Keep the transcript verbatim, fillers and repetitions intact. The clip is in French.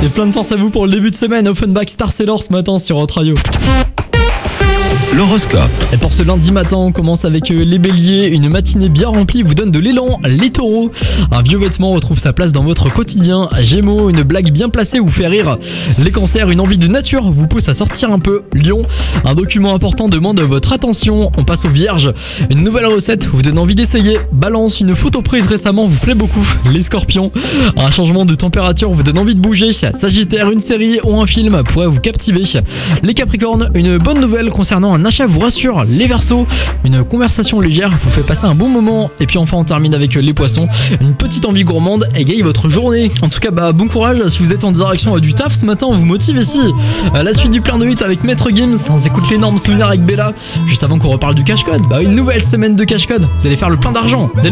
Et plein de force à vous pour le début de semaine. Offenbach Star Sailor ce matin sur Hot Radio. L'horoscope. Et pour ce lundi matin, on commence avec euh, les béliers. Une matinée bien remplie vous donne de l'élan. Les taureaux, un vieux vêtement retrouve sa place dans votre quotidien. Gémeaux, une blague bien placée vous fait rire. Les cancers, une envie de nature vous pousse à sortir un peu. Lion, un document important demande votre attention. On passe aux vierges. Une nouvelle recette vous donne envie d'essayer. Balance, une photo prise récemment vous plaît beaucoup. Les scorpions, un changement de température vous donne envie de bouger. Sagittaire, une série ou un film pourrait vous captiver. Les capricornes, une bonne nouvelle concernant un achat vous rassure. Les verseaux, une conversation légère vous fait passer un bon moment. Et puis enfin on termine avec les poissons, une petite envie gourmande égaye votre journée. En tout cas bah bon courage si vous êtes en direction du taf ce matin, on vous motive ici. La suite du plein de hits avec Maître Gims, on écoute l'énorme souvenir avec Bella. Juste avant qu'on reparle du cash code, bah une nouvelle semaine de cash code, vous allez faire le plein d'argent. Dès